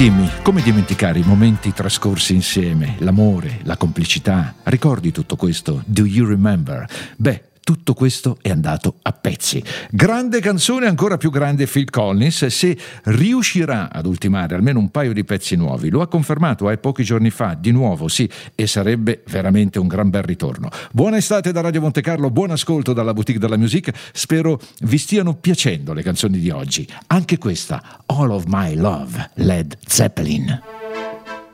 Dimmi, come dimenticare i momenti trascorsi insieme, l'amore, la complicità? Ricordi tutto questo? Do you remember? Beh, tutto questo è andato a pezzi. Grande canzone, ancora più grande Phil Collins, se riuscirà ad ultimare almeno un paio di pezzi nuovi. Lo ha confermato pochi giorni fa, di nuovo, sì, e sarebbe veramente un gran bel ritorno. Buona estate da Radio Monte Carlo, buon ascolto dalla Boutique della Musique. Spero vi stiano piacendo le canzoni di oggi. Anche questa, All of My Love, Led Zeppelin.